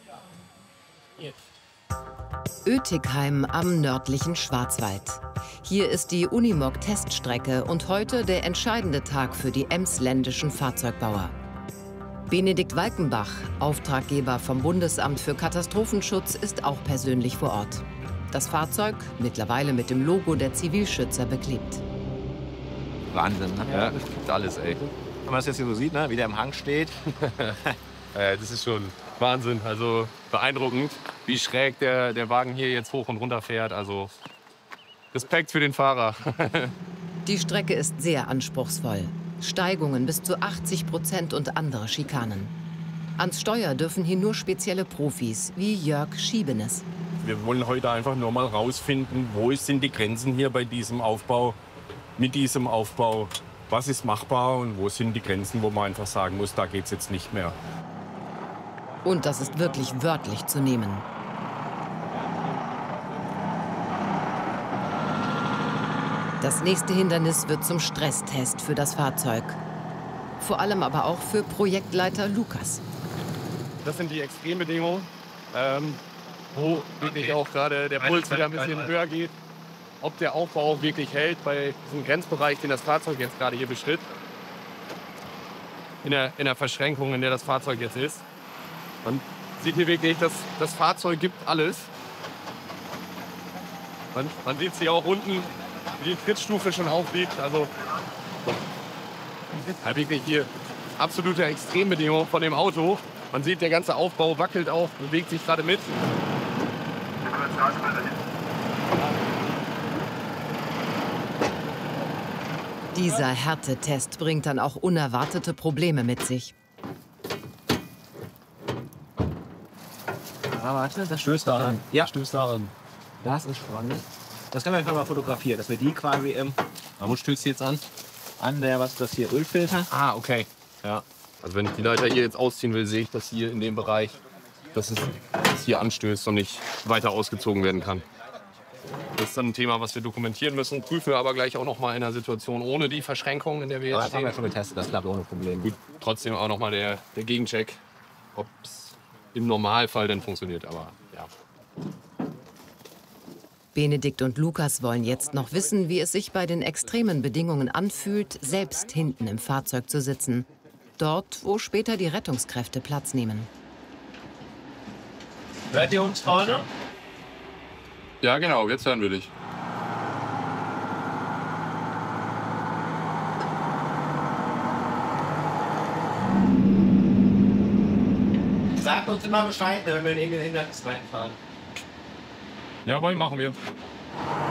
Oetikheim am nördlichen Schwarzwald. Hier ist die Unimog-Teststrecke und heute der entscheidende Tag für die emsländischen Fahrzeugbauer. Benedikt Walkenbach, Auftraggeber vom Bundesamt für Katastrophenschutz, ist auch persönlich vor Ort. Das Fahrzeug, mittlerweile mit dem Logo der Zivilschützer beklebt. Wahnsinn, ne? Ja, das gibt alles, ey. Wenn man das jetzt hier so sieht, ne? Wie der im Hang steht. Das ist schon Wahnsinn, also beeindruckend, wie schräg der Wagen hier jetzt hoch und runter fährt. Also Respekt für den Fahrer. Die Strecke ist sehr anspruchsvoll. Steigungen bis zu 80% und andere Schikanen. Ans Steuer dürfen hier nur spezielle Profis wie Jörg Schiebenes. Wir wollen heute einfach nur mal rausfinden, wo sind die Grenzen hier bei diesem Aufbau, mit diesem Aufbau. Was ist machbar und wo sind die Grenzen, wo man einfach sagen muss, da geht's jetzt nicht mehr. Und das ist wirklich wörtlich zu nehmen. Das nächste Hindernis wird zum Stresstest für das Fahrzeug. Vor allem aber auch für Projektleiter Lukas. Das sind die Extrembedingungen, wo wirklich auch gerade der Puls wieder ein bisschen höher geht. Ob der Aufbau auch wirklich hält bei diesem Grenzbereich, den das Fahrzeug jetzt gerade hier beschritt. In der Verschränkung, in der das Fahrzeug jetzt ist. Man sieht hier wirklich, dass das Fahrzeug gibt alles. Man sieht sie auch unten, wie die Trittstufe schon aufliegt. Also wirklich hier absolute Extrembedingungen von dem Auto. Man sieht, der ganze Aufbau wackelt auch, bewegt sich gerade mit. Dieser Härtetest bringt dann auch unerwartete Probleme mit sich. Warte, das stößt daran. Ja, stößt daran. Das ist spannend. Das können wir einfach mal fotografieren, dass wir die quasi wo stößt sie jetzt an? An der, was ist das hier, Ölfilter? Ah, okay. Ja. Also wenn ich die Leiter hier jetzt ausziehen will, sehe ich das hier in dem Bereich, dass es hier anstößt und nicht weiter ausgezogen werden kann. Das ist dann ein Thema, was wir dokumentieren müssen. Prüfen wir aber gleich auch noch mal in einer Situation ohne die Verschränkung, in der wir jetzt Das haben wir stehen. schon getestet, das klappt ohne Problem. Gut, trotzdem auch noch mal der Gegencheck, ob es im Normalfall denn funktioniert. Aber ja. Benedikt und Lukas wollen jetzt noch wissen, wie es sich bei den extremen Bedingungen anfühlt, selbst hinten im Fahrzeug zu sitzen. Dort, wo später die Rettungskräfte Platz nehmen. Hört ihr uns vorne? Ja, genau, jetzt hören wir dich. Sagt uns immer Bescheid, wenn wir in irgendein Hindernis reinfahren. Jawohl, machen wir.